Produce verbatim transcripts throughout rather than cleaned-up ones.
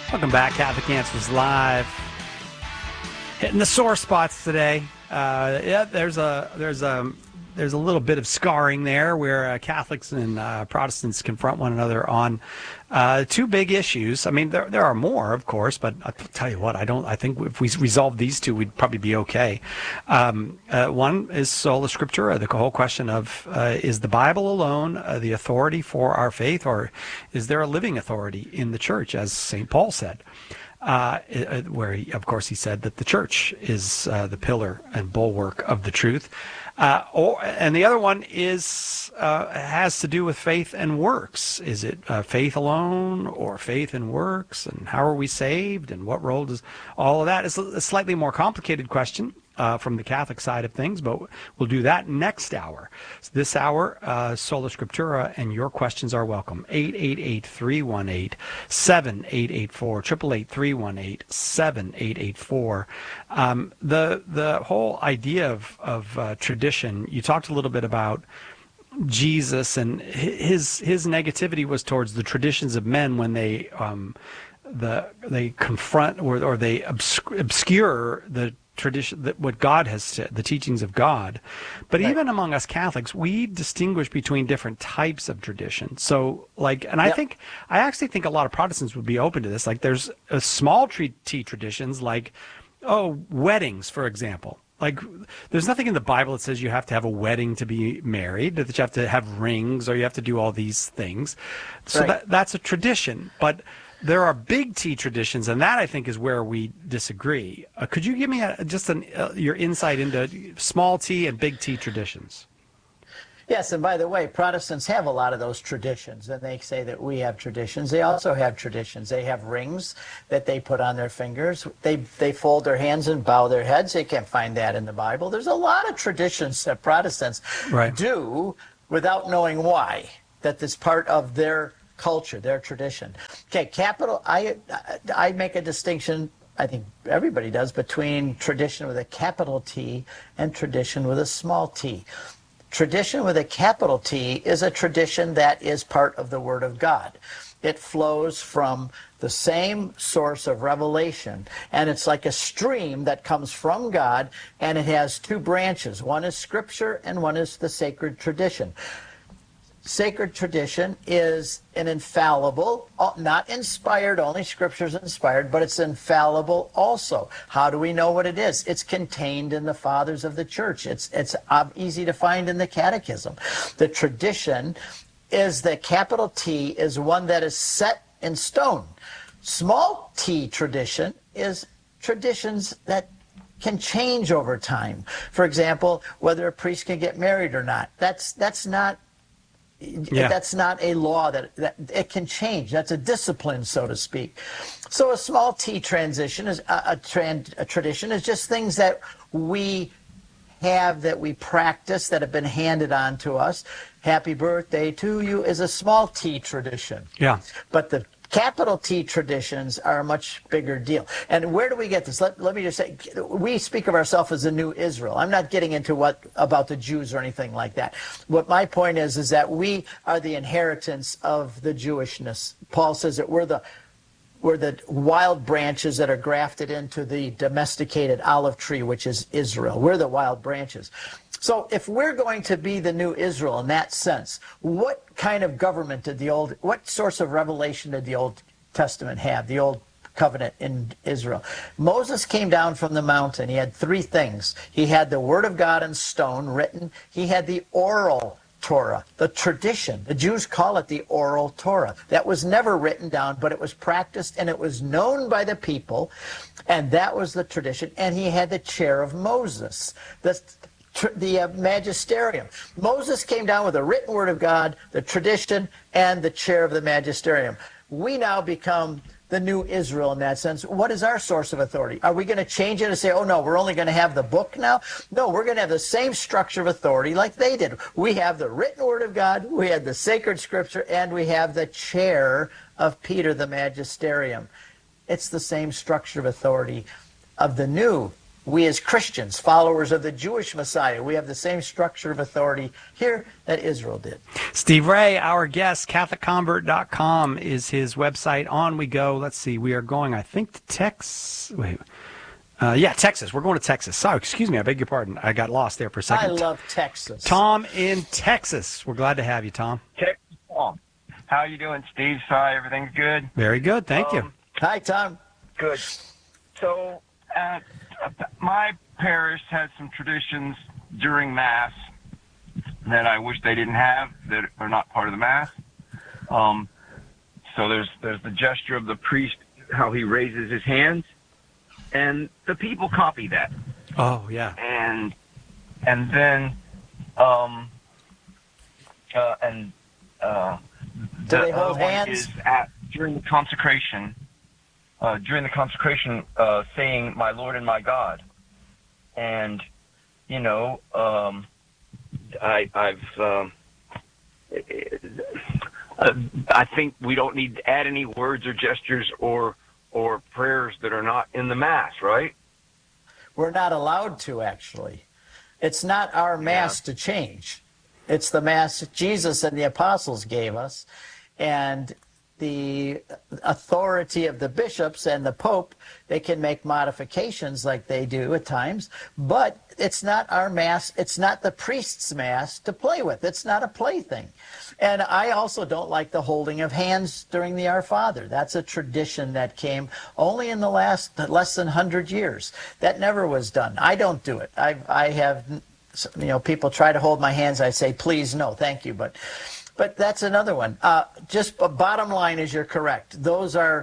Welcome back, Catholic Answers Live. Hitting the sore spots today. Uh, yeah, there's a there's a there's a little bit of scarring there where uh, Catholics and uh, Protestants confront one another on uh, two big issues. I mean, there there are more, of course, but I'll tell you what, I don't. I think if we resolve these two, we'd probably be okay. Um, uh, one is sola scriptura, the whole question of uh, is the Bible alone uh, the authority for our faith, or is there a living authority in the church, as Saint Paul said? Uh, where, he, of course, he said that the church is uh, the pillar and bulwark of the truth. Uh, or, and the other one is uh, has to do with faith and works. Is it uh, faith alone or faith and works? And how are we saved? And what role does all of that? It's a slightly more complicated question uh, from the Catholic side of things, but we'll do that next hour. So this hour, uh, Sola Scriptura, and your questions are welcome. eight eight eight, three one eight, seven eight eight four, eight eight eight, three one eight, seven eight eight four. Um, the the whole idea of, of uh, tradition, you talked a little bit about Jesus, and his his negativity was towards the traditions of men when they um, the they confront or, or they obsc- obscure the tradition, that what God has said, the teachings of God. But right. Even among us Catholics, we distinguish between different types of tradition. So like, and I yep. think, I actually think a lot of Protestants would be open to this. Like there's a small t traditions like, oh, weddings, for example. Like there's nothing in the Bible that says you have to have a wedding to be married, that you have to have rings or you have to do all these things. So right. that, that's a tradition. But there are big T traditions, and that I think is where we disagree. Uh, could you give me a, just an, uh, your insight into small T and big T traditions? Yes, and by the way, Protestants have a lot of those traditions, and they say that we have traditions. They also have traditions. They have rings that they put on their fingers. They, they fold their hands and bow their heads. You can't find that in the Bible. There's a lot of traditions that Protestants right. do without knowing why, that it's part of their culture, their tradition. Okay, capital, I, I make a distinction, I think everybody does, between tradition with a capital T and tradition with a small t. Tradition with a capital T is a tradition that is part of the Word of God. It flows from the same source of revelation, and it's like a stream that comes from God, and it has two branches. One is Scripture, and one is the sacred tradition. Sacred tradition is an infallible, not inspired, only Scripture is inspired, but it's infallible also. How do we know what it is? It's contained in the Fathers of the Church. It's, it's easy to find in the Catechism. The tradition is the capital T is one that is set in stone. Small t tradition is traditions that can change over time. For example, whether a priest can get married or not. That's, that's not Yeah. That's not a law that, that it can change. That's a discipline, so to speak. So a small t transition is a, a, trend, a tradition is just things that we have, that we practice, that have been handed on to us. Happy birthday to you is a small t tradition. Yeah. But the capital T traditions are a much bigger deal. And where do we get this? Let, let me just say, we speak of ourselves as the new Israel. I'm not getting into what about the Jews or anything like that. What my point is, is that we are the inheritance of the Jewishness. Paul says that we're the we're the wild branches that are grafted into the domesticated olive tree, which is Israel. We're the wild branches. So if we're going to be the new Israel in that sense, what kind of government did the old, what source of revelation did the Old Testament have, the Old Covenant in Israel? Moses came down from the mountain. He had three things. He had the Word of God in stone written. He had the oral Torah, the tradition. The Jews call it the oral Torah. That was never written down, but it was practiced and it was known by the people, and that was the tradition. And he had the chair of Moses, the the uh, magisterium. Moses came down with the written word of God, the tradition, and the chair of the magisterium. We now become the new Israel in that sense. What is our source of authority? Are we going to change it and say, oh no, we're only going to have the book now? No, we're going to have the same structure of authority like they did. We have the written word of God, we have the sacred scripture, and we have the chair of Peter, the magisterium. It's the same structure of authority of the new we as Christians, followers of the Jewish Messiah, we have the same structure of authority here that Israel did. Steve Ray, our guest, Catholic Convert dot com is his website. On we go. Let's see. We are going, I think, to Texas. Wait. Uh, yeah, Texas. We're going to Texas. Sorry, excuse me. I beg your pardon. I got lost there for a second. I love Texas. Tom in Texas. We're glad to have you, Tom. Texas, Tom. How you doing, Steve? Sorry, everything's good? Very good. Thank um, you. Hi, Tom. Good. So, uh, my parish has some traditions during Mass that I wish they didn't have, that are not part of the Mass. Um, so there's there's the gesture of the priest, how he raises his hands, and the people copy that. Oh, yeah. And and then um, uh, and uh, Do the they hold other one hands? is at during the consecration. Uh, during the consecration, uh, saying "My Lord and my God," and you know, um, I, I've, um, uh, I think we don't need to add any words or gestures or or prayers that are not in the Mass, right? We're not allowed to, actually. It's not our Mass Yeah. to change. It's the Mass Jesus and the apostles gave us, and the authority of the bishops and the Pope, they can make modifications like they do at times, but it's not our Mass, it's not the priest's Mass to play with. It's not a plaything. And I also don't like the holding of hands during the Our Father. That's a tradition that came only in the last less than one hundred years. That never was done. I don't do it. I, I have, you know, people try to hold my hands. I say, please, no, thank you. But But that's another one. Uh, just uh, bottom line is you're correct. Those are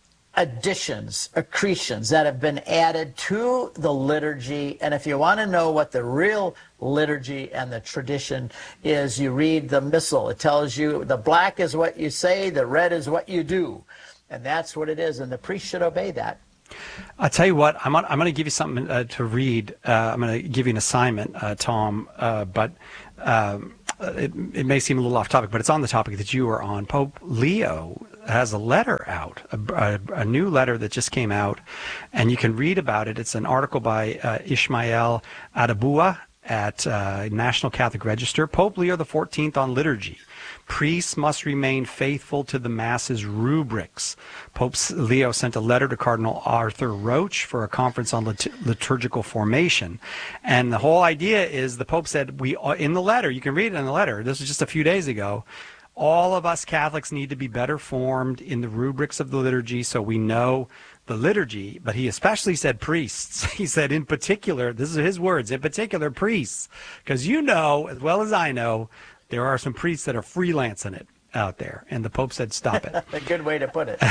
additions, accretions that have been added to the liturgy. And if you want to know what the real liturgy and the tradition is, you read the Missal. It tells you the black is what you say, the red is what you do. And that's what it is. And the priest should obey that. I'll tell you what, I'm, on, I'm going to give you something uh, to read. Uh, I'm going to give you an assignment, uh, Tom, uh, but um, it, it may seem a little off topic, but it's on the topic that you are on. Pope Leo has a letter out, a, a, a new letter that just came out, and you can read about it. It's an article by uh, Ishmael Adabua at uh, National Catholic Register. Pope Leo the fourteenth on liturgy. Priests must remain faithful to the Mass's rubrics. Pope Leo sent a letter to Cardinal Arthur Roche for a conference on lit- liturgical formation. And the whole idea is the Pope said, we in the letter, you can read it in the letter, this was just a few days ago, all of us Catholics need to be better formed in the rubrics of the liturgy so we know the liturgy. But he especially said priests. He said in particular, this is his words, in particular priests, because you know, as well as I know, there are some priests that are freelancing it out there, and the Pope said, stop it. A good way to put it.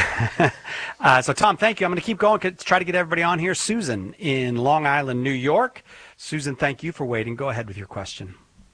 uh, so, Tom, thank you. I'm going to keep going to try to get everybody on here. Susan in Long Island, New York. Susan, thank you for waiting. Go ahead with your question.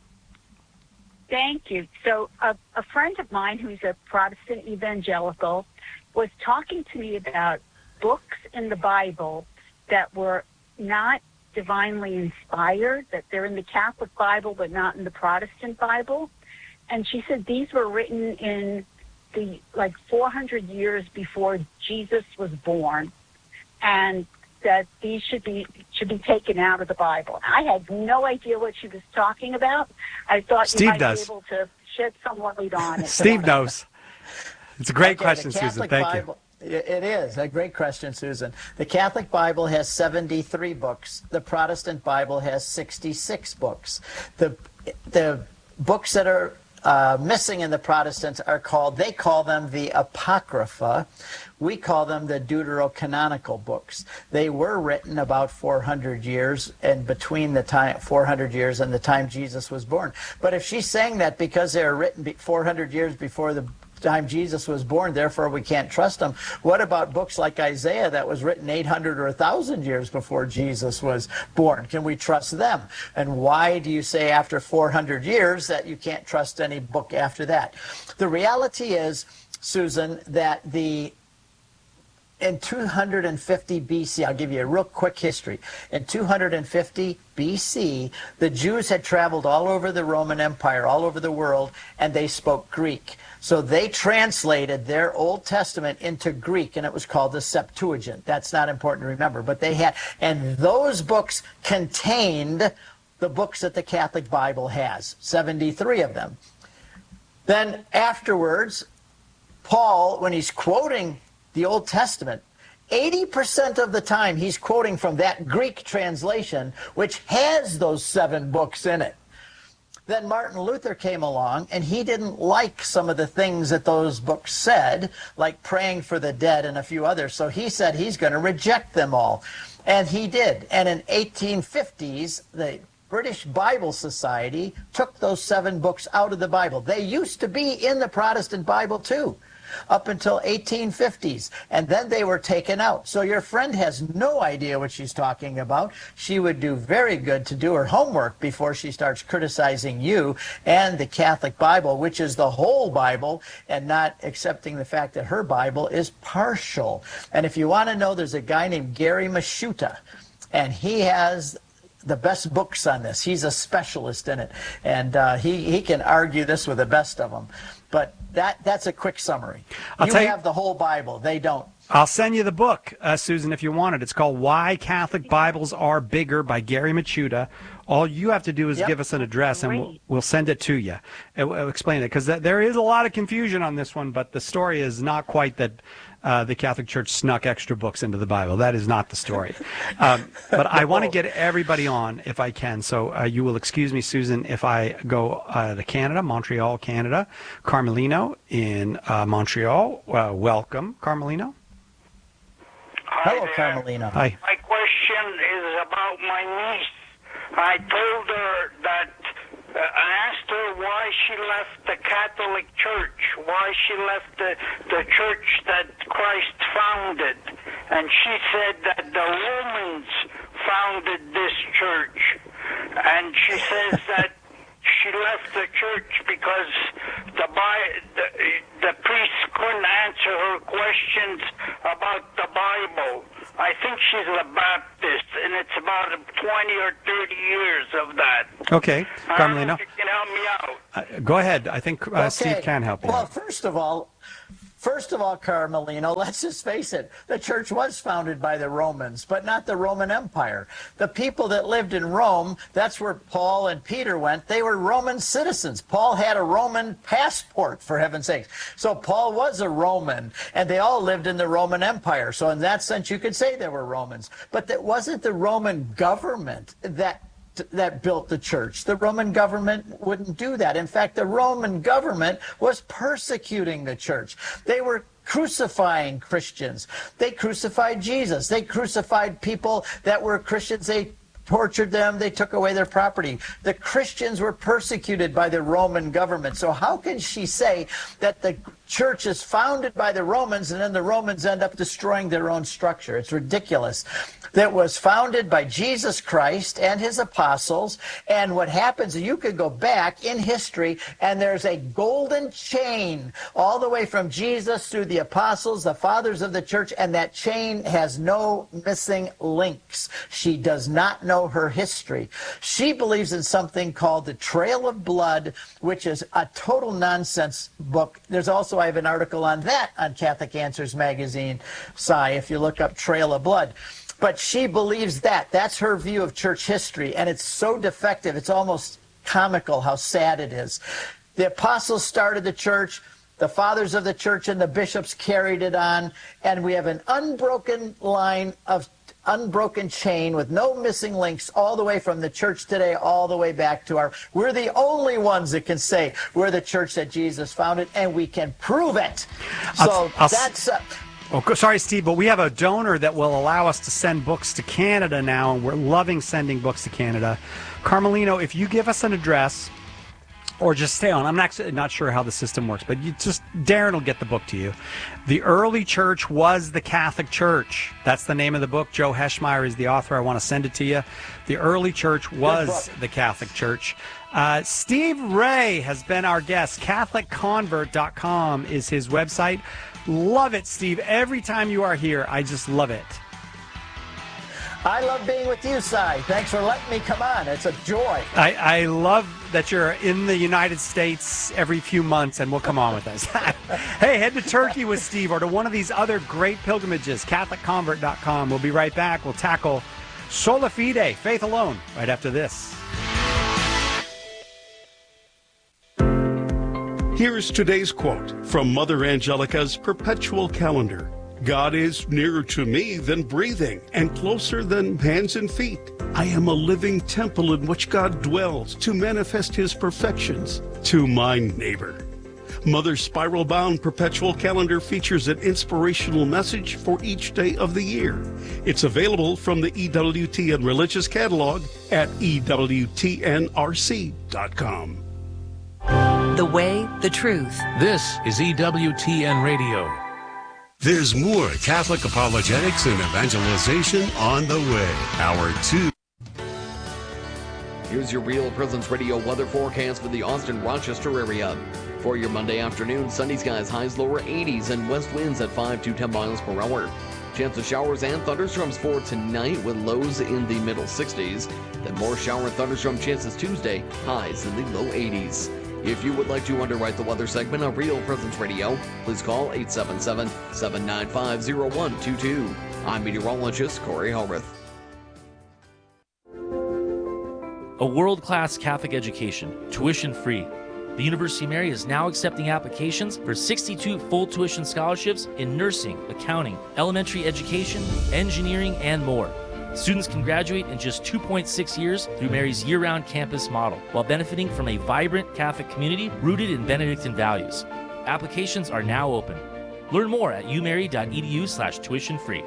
Thank you. So a, a friend of mine who's a Protestant evangelical was talking to me about books in the Bible that were not divinely inspired, that they're in the Catholic Bible but not in the Protestant Bible. And she said these were written in the like four hundred years before Jesus was born, and that these should be should be taken out of the Bible. I had no idea what she was talking about. I thought Steve you might does. be able to shed some light on it. Steve knows. It's a great Okay, question, the Susan. Catholic Thank Bible, you. It is a great question, Susan. The Catholic Bible has seventy-three books. The Protestant Bible has sixty-six books. The the books that are uh, missing in the Protestants are called, they call them the Apocrypha. We call them the Deuterocanonical books. They were written about four hundred years and between the time four hundred years and the time Jesus was born. But if she's saying that because they were written four hundred years before the time Jesus was born, therefore we can't trust them, what about books like Isaiah that was written eight hundred or one thousand years before Jesus was born? Can we trust them? And why do you say after four hundred years that you can't trust any book after that? The reality is, Susan, that the in two hundred fifty B C, I'll give you a real quick history. In two hundred fifty B C, the Jews had traveled all over the Roman Empire, all over the world, and they spoke Greek. So they translated their Old Testament into Greek, and it was called the Septuagint. That's not important to remember, but they had, and those books contained the books that the Catholic Bible has, seventy-three of them. Then afterwards, Paul, when he's quoting the Old Testament, eighty percent of the time he's quoting from that Greek translation, which has those seven books in it. Then Martin Luther came along, and he didn't like some of the things that those books said, like praying for the dead and a few others. So he said he's going to reject them all. And he did. And in eighteen fifties, the British Bible Society took those seven books out of the Bible. They used to be in the Protestant Bible too, up until eighteen fifties, and then they were taken out. So your friend has no idea what she's talking about. She would do very good to do her homework before she starts criticizing you and the Catholic Bible, which is the whole Bible, and not accepting the fact that her Bible is partial. And if you want to know, there's a guy named Gary Masciuta, and he has the best books on this. He's a specialist in it, and uh, he, he can argue this with the best of them. But that that's a quick summary. I'll you tell you- have the whole Bible. They don't. I'll send you the book, uh, Susan, if you want it. It's called Why Catholic Bibles Are Bigger by Gary Machuda. All you have to do is Yep. give us an address, and we'll, we'll send it to you. And we'll explain it, because th- there is a lot of confusion on this one, but the story is not quite that uh, the Catholic Church snuck extra books into the Bible. That is not the story. Um, but I want to get everybody on, if I can. So uh, you will excuse me, Susan, if I go uh, to Canada, Montreal, Canada. Carmelino in uh, Montreal. Uh, welcome, Carmelino. Hi Hello, there. Carmelino. Hi. My question is about my niece. I told her that, uh, I asked her why she left the Catholic Church, why she left the, the church that Christ founded. And she said that the Romans founded this church. And she says that she left the church because the, the, the priests couldn't answer her questions about the Bible. I think she's a Baptist, and it's about twenty or thirty years of that. Okay, I don't know Carmelino. if you can help me out. Uh, go ahead. I think uh, Okay. Steve can help you. Well, first of all, first of all, Carmelino, let's just face it. The church was founded by the Romans, but not the Roman Empire. The people that lived in Rome, that's where Paul and Peter went. They were Roman citizens. Paul had a Roman passport, for heaven's sakes. So Paul was a Roman, and they all lived in the Roman Empire. So in that sense, you could say they were Romans. But it wasn't the Roman government that that built the church. The Roman government wouldn't do that. In fact, the Roman government was persecuting the church. They were crucifying Christians. They crucified Jesus. They crucified people that were Christians. They tortured them. They took away their property. The Christians were persecuted by the Roman government. So how can she say that the church is founded by the Romans and then the Romans end up destroying their own structure? It's ridiculous. That was founded by Jesus Christ and his apostles. And what happens, you could go back in history and there's a golden chain all the way from Jesus through the apostles, the fathers of the church, and that chain has no missing links. She does not know her history. She believes in something called the Trail of Blood, which is a total nonsense book. There's also, I have an article on that on Catholic Answers magazine, Cy, if you look up Trail of Blood. But she believes that. That's her view of church history, and it's so defective, it's almost comical how sad it is. The apostles started the church, the fathers of the church and the bishops carried it on, and we have an unbroken line of unbroken chain with no missing links all the way from the church today all the way back to our, we're the only ones that can say we're the church that Jesus founded, and we can prove it. So I'll, I'll, that's uh, oh, sorry, Steve, but we have a donor that will allow us to send books to Canada now, and we're loving sending books to Canada. Carmelino, if you give us an address, or just stay on. I'm not, not sure how the system works, but you just Darren will get the book to you. The early church was the Catholic Church. That's the name of the book. Joe Heschmeyer is the author. I want to send it to you. The early church was the Catholic Church. Uh, Steve Ray has been our guest. Catholic Convert dot com is his website. Love it, Steve. Every time you are here, I just love it. I love being with you, Cy. Thanks for letting me come on. It's a joy. I, I love that you're in the United States every few months and will come on with us. Hey, head to Turkey with Steve or to one of these other great pilgrimages, Catholic Convert dot com. We'll be right back. We'll tackle Sola Fide, faith alone, right after this. Here's today's quote from Mother Angelica's Perpetual Calendar. God is nearer to me than breathing and closer than hands and feet. I am a living temple in which God dwells to manifest his perfections to my neighbor. Mother's spiral-bound Perpetual Calendar features an inspirational message for each day of the year. It's available from the E W T N Religious Catalog at E W T N R C dot com. The way, the truth. This is E W T N Radio. There's more Catholic apologetics and evangelization on the way. Hour two. Here's your Real Presence Radio weather forecast for the Austin-Rochester area. For your Monday afternoon, sunny skies, highs lower eighties, and west winds at five to ten miles per hour. Chance of showers and thunderstorms for tonight with lows in the middle sixties. Then more shower and thunderstorm chances Tuesday, highs in the low eighties. If you would like to underwrite the weather segment on Real Presence Radio, please call eight seven seven, seven nine five, zero one two two. I'm meteorologist Corey Hellrith. A world-class Catholic education, tuition-free. The University of Mary is now accepting applications for sixty-two full tuition scholarships in nursing, accounting, elementary education, engineering, and more. Students can graduate in just two point six years through Mary's year-round campus model, while benefiting from a vibrant Catholic community rooted in Benedictine values. Applications are now open. Learn more at u mary dot e d u slash tuition free.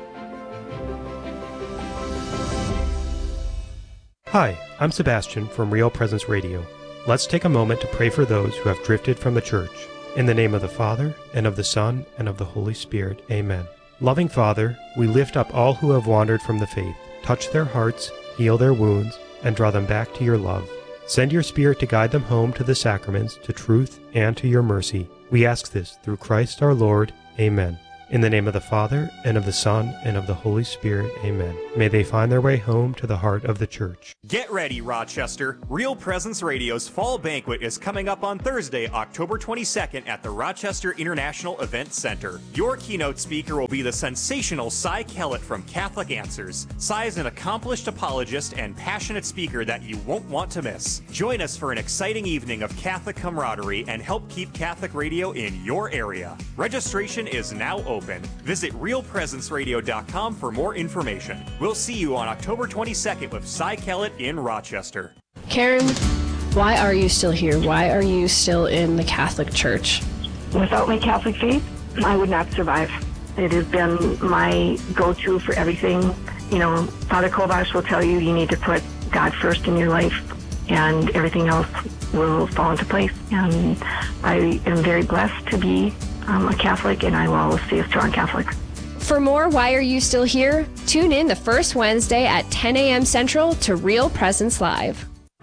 Hi, I'm Sebastian from Real Presence Radio. Let's take a moment to pray for those who have drifted from the church. In the name of the Father, and of the Son, and of the Holy Spirit. Amen. Loving Father, we lift up all who have wandered from the faith. Touch their hearts, heal their wounds, and draw them back to your love. Send your Spirit to guide them home to the sacraments, to truth, and to your mercy. We ask this through Christ our Lord. Amen. In the name of the Father, and of the Son, and of the Holy Spirit. Amen. May they find their way home to the heart of the church. Get ready, Rochester. Real Presence Radio's Fall Banquet is coming up on Thursday, October twenty-second at the Rochester International Event Center. Your keynote speaker will be the sensational Cy Kellett from Catholic Answers. Cy is an accomplished apologist and passionate speaker that you won't want to miss. Join us for an exciting evening of Catholic camaraderie and help keep Catholic radio in your area. Registration is now open. Visit real presence radio dot com for more information. We'll see you on October twenty-second with Cy Kellett in Rochester. Karen, why are you still here? Why are you still in the Catholic Church? Without my Catholic faith, I would not survive. It has been my go-to for everything. You know, Father Kovacs will tell you you need to put God first in your life, and everything else will fall into place. And I am very blessed to be um, a Catholic, and I will always stay a strong Catholic. For more Why Are You Still Here? Tune in the first Wednesday at ten a.m. Central to Real Presence Live.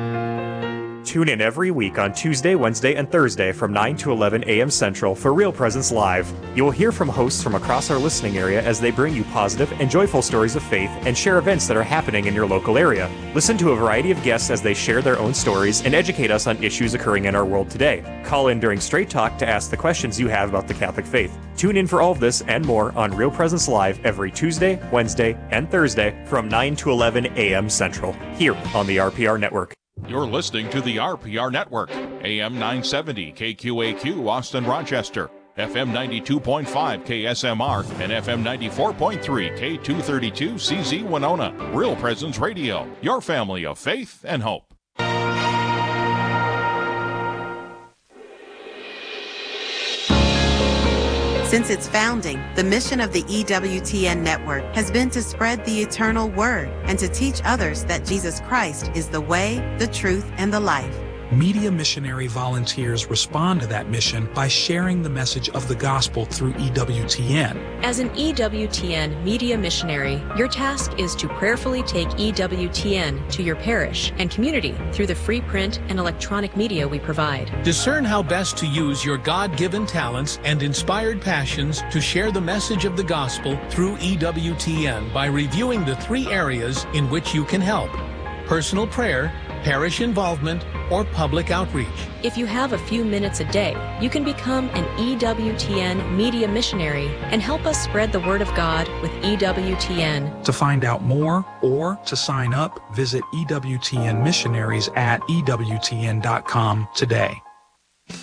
Tune in every week on Tuesday, Wednesday, and Thursday from nine to eleven a.m. Central for Real Presence Live. You will hear from hosts from across our listening area as they bring you positive and joyful stories of faith and share events that are happening in your local area. Listen to a variety of guests as they share their own stories and educate us on issues occurring in our world today. Call in during Straight Talk to ask the questions you have about the Catholic faith. Tune in for all of this and more on Real Presence Live every Tuesday, Wednesday, and Thursday from nine to eleven a.m. Central, here on the R P R Network. You're listening to the R P R Network, A M nine seventy K Q A Q Austin Rochester, F M ninety-two point five K S M R, and F M ninety-four point three K two thirty-two C Z Winona. Real Presence Radio, your family of faith and hope. Since its founding, the mission of the E W T N Network has been to spread the eternal word and to teach others that Jesus Christ is the way, the truth, and the life. Media Missionary volunteers respond to that mission by sharing the message of the gospel through E W T N. As an E W T N media missionary, your task is to prayerfully take E W T N to your parish and community through the free print and electronic media we provide. Discern how best to use your God-given talents and inspired passions to share the message of the gospel through E W T N by reviewing the three areas in which you can help: personal prayer, parish involvement, or public outreach. If you have a few minutes a day, you can become an E W T N media missionary and help us spread the word of God with E W T N. To find out more or to sign up, visit E W T N Missionaries at E W T N dot com today.